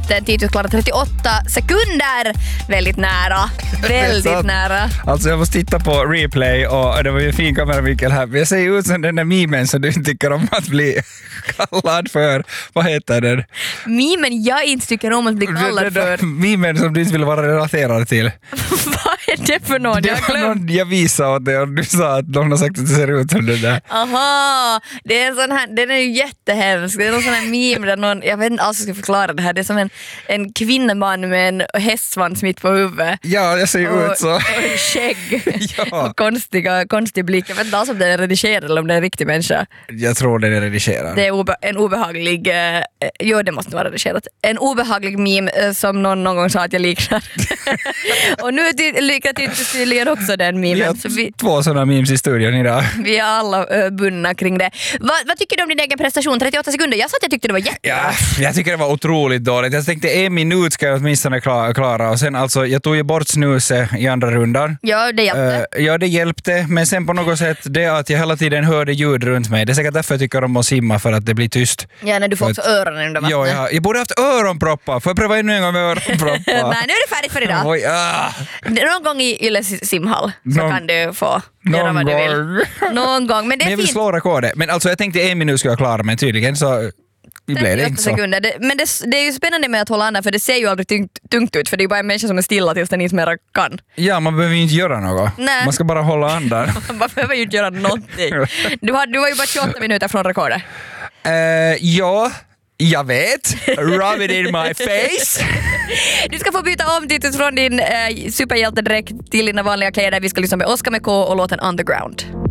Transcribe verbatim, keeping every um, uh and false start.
minuter, Titus klarar trettioåtta sekunder. Väldigt nära. Väldigt nära. Alltså jag måste titta på replay och det var ju en fin kameravinkel här. Men jag ser ut som den där memen som du inte tycker om att bli kallad för. Vad heter den? Memen jag inte tycker om att bli kallad för. Memen som du inte vill vara relaterad till. Vad är det för någon? Det var någon jag visade åt dig och du sa att någon har sagt att det ser ut som det där. Aha, det är en sån här, den är ju jättehemsk. Det är någon sån här meme där någon, jag vet inte alls hur jag ska förklara det här. Det är som en, en kvinneman med en hästsvans mitt på huvudet. Ja, jag ser ju ut så. Och skägg. Ja. Och konstiga, konstig blick. Jag vet inte alls om det är redigerad eller om det är en riktig människa. Jag tror det är redigerad. Det är obe, en obehaglig, eh, jo det måste vara redigerat. En obehaglig meme eh, som någon någon gång sa att jag liknar. Och nu ty- liknar tydligen också den memen. Vi har Så vi, två sådana memes i studion idag. vi är alla äh, bundna kring det. Va, vad tycker du om din egen prestation? trettioåtta sekunder. Jag sa att jag tyckte det var jättebra. Ja, jag tycker det var otroligt dåligt. Jag tänkte en minut ska jag åtminstone klara, klara. Och sen alltså, jag tog ju bort snuset i andra rundan. Ja, det hjälpte. Uh, ja, det hjälpte. Men sen på något sätt det att jag hela tiden hörde ljud runt mig. Det är säkert därför jag tycker om att simma, för att det blir tyst. Ja, när du får också öronen under vattnet. Ja, jag, jag borde haft öronproppar. Får jag pröva ännu en gång med öronproppar? Nej, nu är det färdigt för idag. Oj, ah. Någon gång i Ylles simhall så Någon- kan du få göra Någon vad du vill. gång. Någon gång. Men det Men är jag vill fint. slå rekordet. Men alltså jag tänkte en minut ska jag klara, men tydligen så det blev det inte trettioåtta så. sekunder. Det, men det, det är ju spännande med att hålla andan, för det ser ju aldrig tungt, tungt ut, för det är ju bara en människa som är stilla tills den inte mer kan. Ja, man behöver ju inte göra något. Nej. Man ska bara hålla andan. Man behöver ju inte göra någonting. Du, har, du var ju bara tjugoåtta minuter från rekordet. Uh, ja, jag vet. Rub it in my face. Du ska få byta om Titus från din eh, superhjältedräkt till dina vanliga kläder. Vi ska lyssna med Oscar med K och låten Underground.